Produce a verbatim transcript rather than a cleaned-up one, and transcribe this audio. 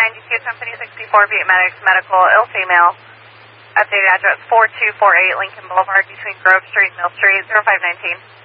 ninety-two Company sixty-four Vietmatics Medical, ill female. Updated address four two four eight Lincoln Boulevard between Grove Street and Mill Street, zero five nineteen.